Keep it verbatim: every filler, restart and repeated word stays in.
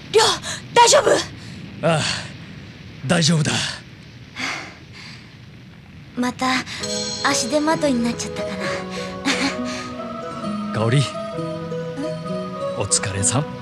りょう、大丈夫？ ああ、大丈夫だ。 また足手まといになっちゃったかな。 香織、お疲れさん。